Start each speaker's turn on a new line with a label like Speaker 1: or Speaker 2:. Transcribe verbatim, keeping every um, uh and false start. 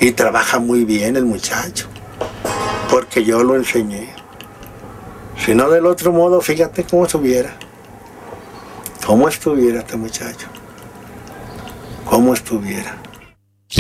Speaker 1: Y trabaja muy bien el muchacho, porque yo lo enseñé. Si no del otro modo, fíjate cómo estuviera. ¿Cómo estuviera este muchacho? ¿Cómo estuviera?